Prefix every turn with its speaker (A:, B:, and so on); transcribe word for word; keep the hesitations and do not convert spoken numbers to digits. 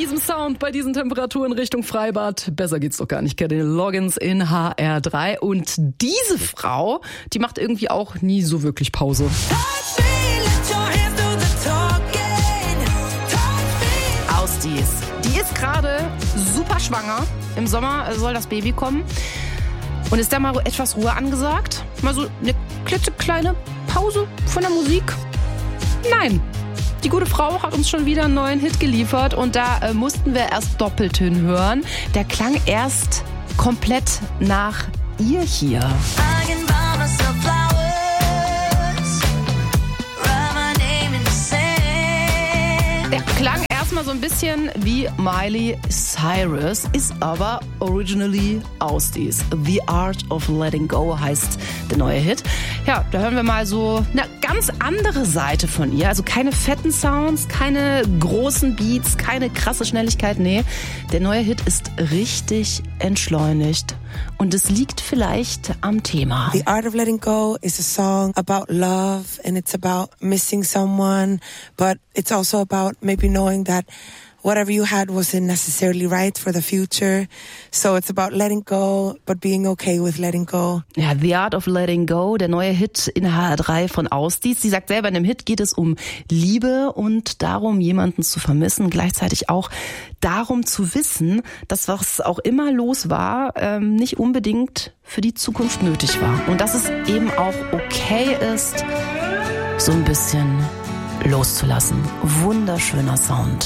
A: diesem Sound, bei diesen Temperaturen Richtung Freibad. Besser geht's doch gar nicht. Kenny Loggins in H R drei. Und diese Frau, die macht irgendwie auch nie so wirklich Pause. Ausdies. Die ist gerade super schwanger. Im Sommer soll das Baby kommen. Und ist da mal etwas Ruhe angesagt? Mal so eine klitzekleine Pause von der Musik? Nein. Die gute Frau hat uns schon wieder einen neuen Hit geliefert und da äh, mussten wir erst doppelt hinhören. Der klang erst komplett nach ihr hier. Der klang erstmal so ein bisschen wie Miley Cyrus, ist aber originally Ausdies. The Art of Letting Go heißt der neue Hit. Ja, da hören wir mal so eine ganz andere Seite von ihr. Also keine fetten Sounds, keine großen Beats, keine krasse Schnelligkeit. Nee, der neue Hit ist richtig entschleunigt. Und es liegt vielleicht am Thema.
B: The Art of Letting Go is a song about love and it's about missing someone, but it's also about maybe knowing that whatever you had wasn't necessarily right for the future. So it's about letting go, but being okay with letting go.
A: Ja, The Art of Letting Go, der neue Hit in H R drei von Ausdies. Sie sagt selber, in dem Hit geht es um Liebe und darum, jemanden zu vermissen. Gleichzeitig auch darum zu wissen, dass was auch immer los war, ähm, nicht unbedingt für die Zukunft nötig war. Und dass es eben auch okay ist, so ein bisschen loszulassen. Wunderschöner Sound.